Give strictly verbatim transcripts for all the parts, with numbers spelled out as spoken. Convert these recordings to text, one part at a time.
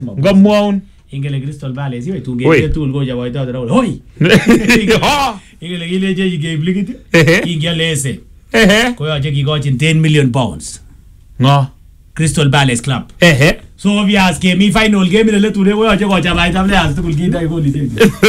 Ngamwaun. Ingele Crystal Palace iwe tungeke tool goja waita dara. Hoi. Ingele gile je game ligit. Ingele Ehe. Ko yaje kigochin ten million pounds. Ngo. Crystal Palace club. Ehe. So obvious game mi final game ile tule ko yaje goja waita players tukul kita iko lite.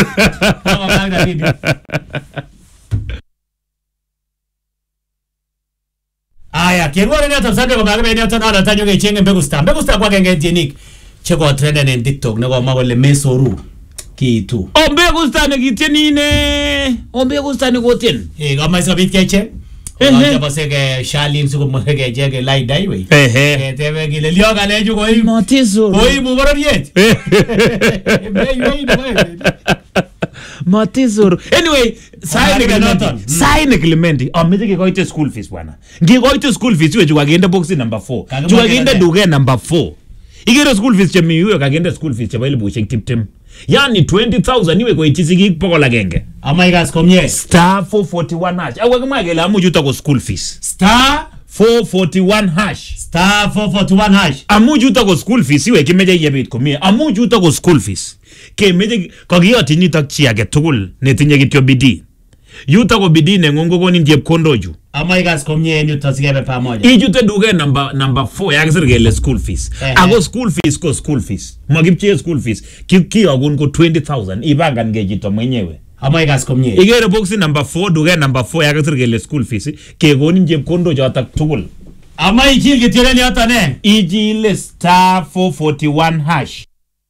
Aya, kirwore ne tabsande ko bagbe ne tana tanyo ke chenge mbegu sta. Mbegu sta kwa genge jenik. Cheko trend en TikTok ne ko mago le mesoru kitu. O mbegu sta ne kiteni ne. O mbegu sta ne goten. Eh, kama hizo bit keche. Ehe. Base ke Shalim su ko ke je ke light dai we. Ehe. Ke tebe ke le lio ga le ju ko i. Matizo. Ko i mu boro yet. Bei bei no. Matizuru. Anyway, sign Clementi. Sign Clementi. Amete ke koite school fees bwana. Ngi koite school fees we jukagenda box number four. Jukagenda duge number four. Igero school fees chemi huyo kagenda school fees chaba ile bushek tiptem. Yani twenty thousand iwe ko ichizigi pokola genge. Ama igas komye. Star four forty-one hash. Awe kama gela amu juta ko school fees. Star four forty-one hash. Star four forty-one hash. Amu juta ko school fees iwe kimeje yebit komye. Amu juta ko school fees. Ke meje kagiyoti nitak chi age tugul netinye kityo bidii. Yuta ko bidii ne ngongo ko ni chepkondoju. Ama igas komye ni utasigebe pamoja. Ijute duge number number four yakisir gele school fees. Ago school fees ko school fees. Magipche school fees. Ki agun ko twenty thousand ibanga ngejito mwenyewe. Ama igas komye. Igere boxi number four duge number four yakisir gele school fees. Ke goni chepkondoju atak tugul. Ama ichil kitire ni hata ne. Ijile star four forty-one hash.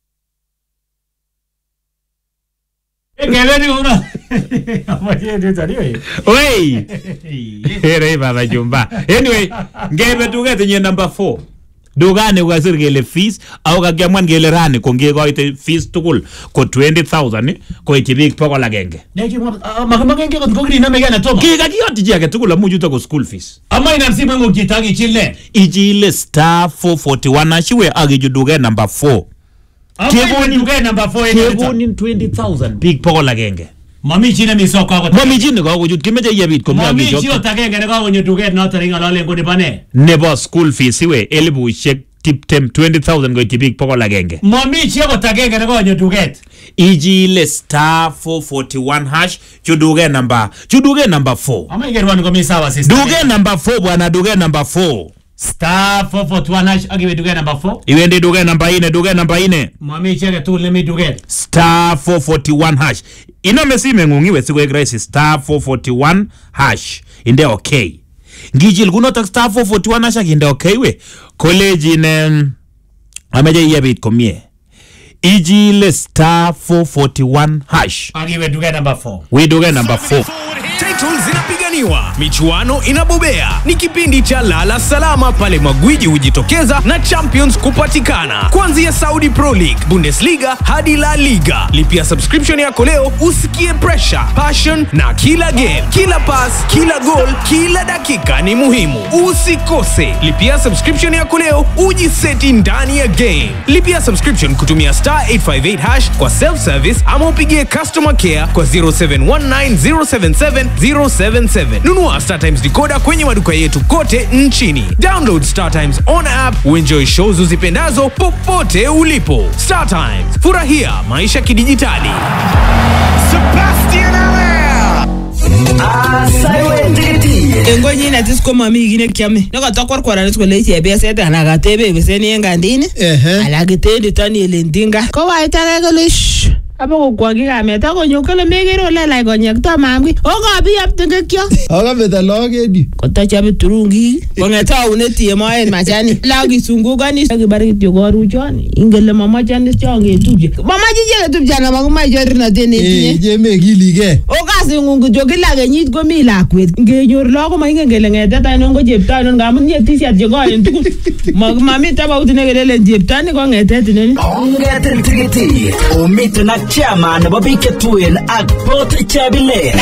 Keleni una. Amaje de tani we. Wey. Here baba jumba. Anyway, ngebe duga tenye number four. Duga ne ugasir gele fees au kagiamwan gele rani konge goite fees tukul ko twenty thousand ko ichibik pokola genge. Neki magama genge ko ngogri na megana toma. Ki kagiyoti jage tukul amu juta ko school fees. Ama inamsima ngokitagi chille. Ijile star four forty-one ashiwe agiju duga number four. Kegoni duga number four kegoni twenty thousand big pokola genge. Mami chine misoko ko. Mami chine ko kujut kimeje yebit ko mami chio tagenge ne ko nyu duga no taringa lale ngoni bane. Nebo school fees iwe elibu shek tip tem twenty thousand go tibik pokola genge. Mami chio ko tagenge ne ko nyu duga. Ijile star four forty-one hash chuduge number chuduge number four. Ama igerwani ko misawa sister. Duge number four bwana duge number four. Star four forty-one hash agiwe duge number four. Iwende duge number ine duge number ine. Mami cheke tu lemi duge. Star four forty-one hash. Ino mesime ngungiwe siwe grace star four forty-one hash. Inde okay. Ngijil kunotak star four forty-one hash inde okay we. College ine ameje yebit komye. Ijile star four forty-one hash. Agiwe duge number four. We duge number four. Titles zinapiganiwa, michuano inabobea. Ni kipindi cha lala salama pale magwiji hujitokeza na champions kupatikana. Kuanzia Saudi Pro League, Bundesliga hadi La Liga. Lipia subscription yako leo usikie pressure, passion na kila game, kila pass, kila goal, kila dakika ni muhimu. Usikose. Lipia subscription yako leo ujiseti ndani ya game. Lipia subscription kutumia star eight five eight hash kwa self service ama upigie customer care kwa zero seven one nine zero seven seven zero seven seven. Nunua StarTimes decoder kwenye maduka yetu kote nchini. Download StarTimes on app, uenjoy shows uzipendazo popote ulipo. StarTimes, furahia maisha kidijitali. Sebastian Allaire. Ah, Simon Didi. Engonyi na tisko mami gine kiame. Naka tokor kwara nisko le chebe sete anaga tebe beseni engandini. Eh. Alagite ditani elendinga. Ko waita galish. Apo kwa giga meta ko nyokele megero le la ko nyekto mamgi o ga bi aptenge kyo o ga meta loge di ko ta chabe turungi ko ngeta uneti e moen machani la gi sungu gani gi bari ti go ruchoni ingele mama chani chonge tuje mama jije tuje na maguma jori na deni eh je me gilige o ga singu jogi la ge nyit go mi la kwet ngenyor lo ko ma ingele ngeta ta no go jepta no ga mun yeti sia je go en tuku maguma mi ta ba utine gele jepta ni ko ngeta tineni ngeta tigiti o mitna chairman Bobby Ketwin at Port Chabile.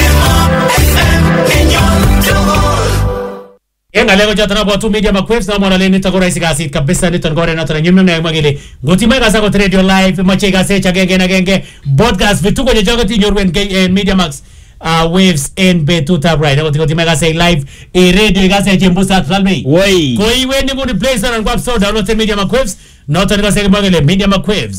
Yenga lego jatana botu media makwefs na mwana leni tako raisi gasi kabisa niton gore na tona nyimna na magile ngoti mega sa ko radio live mache gase cha genge na genge podcast vituko je jagati nyorwen media max uh, waves in betutab right ako tikoti mega say live e radio ikase chembusa tsalme Woi. koi weni muri place na kwa so download Media Mac Waves not only kase magele Media Mac Waves